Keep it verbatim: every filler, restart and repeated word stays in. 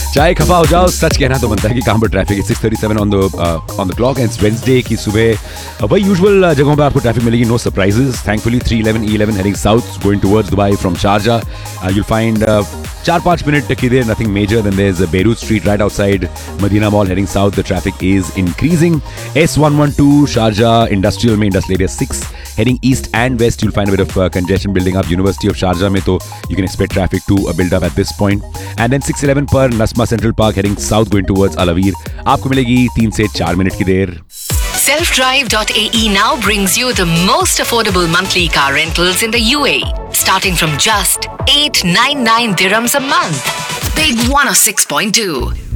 चाहे खफा हो जाओ, सच कहना तो बनता है कि कहाँ पर ट्रैफिक है. Six thirty seven on the on the clock and Wednesday की सुबह वही यूजुअल जगहों पर आपको ट्रैफिक मिलेगी. No surprises. Thankfully three eleven E eleven heading south going towards Dubai from Sharjah. You'll find uh, चार पाँच मिनट की देर, nothing major. Then there's a Beirut Street right outside Medina Mall heading south. The traffic is increasing. S one one two Sharjah Industrial में Industrial Area six heading east and west. You'll find a bit of uh, congestion building up. University of Sharjah में तो you can expect traffic to uh, build up at this point. And then six eleven पर Nasma Central Park heading south going towards Al Aweer. आपको मिलेगी तीन से चार minute की देर. self drive dot a e now brings you the most affordable monthly car rentals in the U A E, starting from just eight hundred ninety-nine dirhams a month. Big one oh six point two.